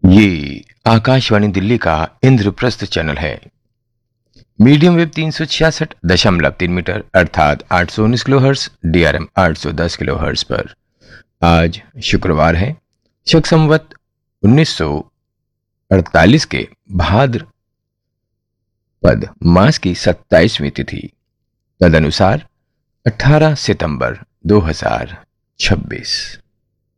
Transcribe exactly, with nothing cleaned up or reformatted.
ये आकाशवाणी दिल्ली का इंद्रप्रस्थ चैनल है। मीडियम वेव तीन सौ छियासठ दशमलव तीन मीटर अर्थात आठ सौ उन्नीस किलो हर्ट्ज, डीआरएम आठ सौ दस किलो हर्ट्ज पर आज शुक्रवार है। शक संवत उन्नीस सौ अड़तालीस के भाद्रपद मास की सत्ताईसवीं तिथि, तदनुसार अठारह सितंबर दो हजार छब्बीस।